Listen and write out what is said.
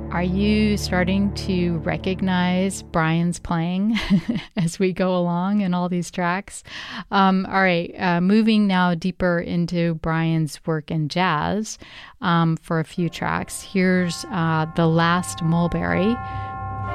Are you starting to recognize Brian's playing as we go along in all these tracks? All right, moving now deeper into Brian's work in jazz for a few tracks. Here's The Last Mulberry.